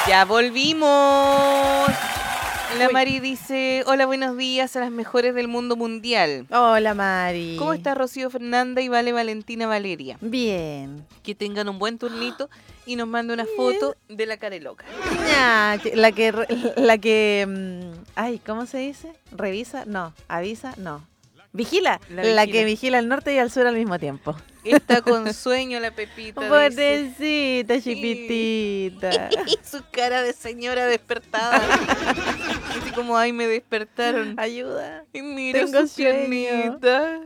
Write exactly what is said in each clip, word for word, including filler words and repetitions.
Ya volvimos. La Mari dice, hola, buenos días a las mejores del mundo mundial. Hola, Mari. ¿Cómo está Rocío Fernanda y Vale Valentina Valeria? Bien. Que tengan un buen turnito y nos mande una foto de la careloca. Ya, la que, re- la que, mm, ay, ¿cómo se dice? ¿Revisa? No. ¿Avisa? No. ¿Vigila? La La, vigila. que vigila al norte y al sur al mismo tiempo. Está con sueño la Pepita, dice. Pobrecita, chipitita. Y su cara de señora despertada. Así como, ay, me despertaron. Ayuda. Y mira Tengo su sueño. piernita.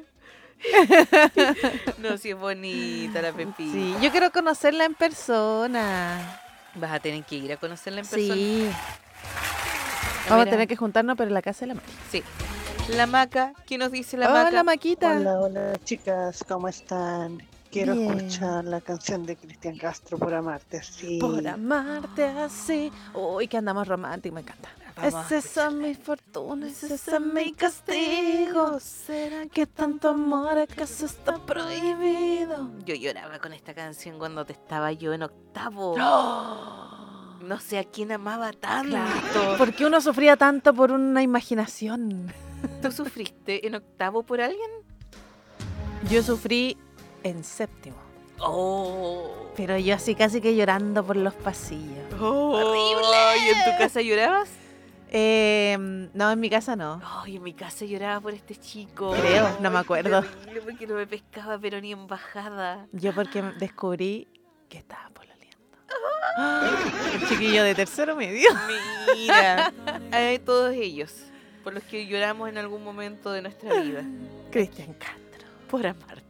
No, si es bonita la Pepita. Sí, yo quiero conocerla en persona. Vas a tener que ir a conocerla en persona. Sí. A Vamos a ver, tener que juntarnos, pero en la casa de la Mari. Sí. La Maca, ¿qué nos dice la Hola, Maca? Maquita. Hola, hola chicas, ¿cómo están? Quiero Bien. escuchar la canción de Cristian Castro por amarte, sí. Por amarte así. Uy, que andamos románticos, me encanta. Vamos Es a esa mi fortuna, es ese mi castigo. ¿Será que tanto amor acaso está prohibido? Yo lloraba con esta canción cuando te estaba yo en octavo. ¡Oh! No sé a quién amaba tanto. Claro. ¿Por qué uno sufría tanto por una imaginación? ¿Tú sufriste en octavo por alguien? Yo sufrí en séptimo. Oh. Pero yo así casi que llorando por los pasillos. ¡Horrible! ¿Y en tu casa llorabas? Eh, no, en mi casa no. Ay, en mi casa lloraba por este chico. Creo, no me Ay, acuerdo. terrible, porque no me pescaba, pero ni en bajada. Yo porque descubrí que estaba pololeando. El chiquillo de tercero medio. Mira, a todos ellos, por los que lloramos en algún momento de nuestra vida. Cristian Castro. Por amarte.